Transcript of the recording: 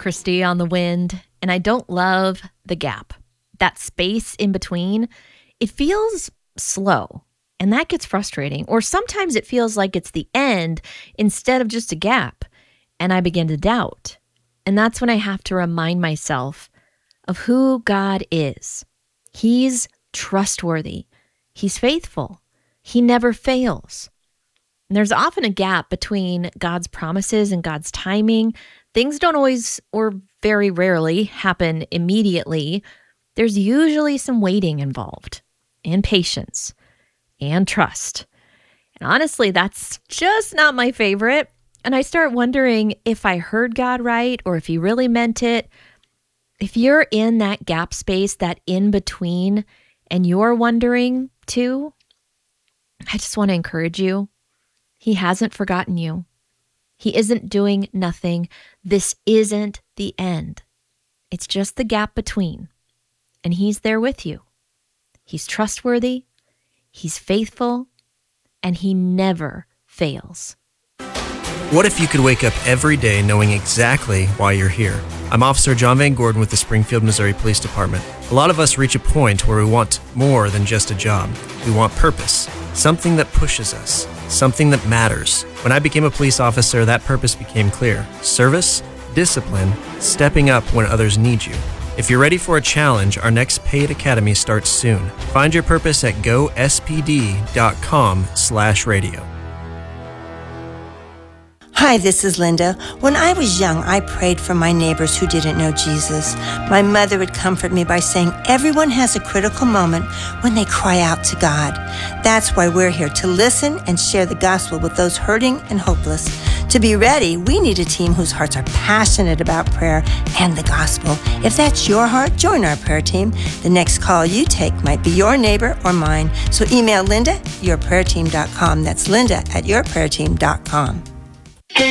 Christy on the Wind, and I don't love the gap. That space in between, it feels slow, and that gets frustrating. Or sometimes it feels like it's the end instead of just a gap, and I begin to doubt. And that's when I have to remind myself of who God is. He's trustworthy. He's faithful. He never fails. And there's often a gap between God's promises and God's timing. Things don't always, or very rarely, happen immediately. There's usually some waiting involved, and patience, and trust. And honestly, that's just not my favorite. And I start wondering if I heard God right, or if he really meant it. If you're in that gap space, that in between, and you're wondering too, I just want to encourage you. He hasn't forgotten you. He isn't doing nothing. This isn't the end. It's just the gap between. And he's there with you. He's trustworthy. He's faithful. And he never fails. What if you could wake up every day knowing exactly why you're here? I'm Officer John Van Gordon with the Springfield, Missouri Police Department. A lot of us reach a point where we want more than just a job. We want purpose, something that pushes us, something that matters. When I became a police officer, that purpose became clear. Service, discipline, stepping up when others need you. If you're ready for a challenge, our next paid academy starts soon. Find your purpose at gospd.com/radio. Hi, this is Linda. When I was young, I prayed for my neighbors who didn't know Jesus. My mother would comfort me by saying everyone has a critical moment when they cry out to God. That's why we're here, to listen and share the gospel with those hurting and hopeless. To be ready, we need a team whose hearts are passionate about prayer and the gospel. If that's your heart, join our prayer team. The next call you take might be your neighbor or mine. So email Linda at yourprayerteam.com. That's Linda at yourprayerteam.com.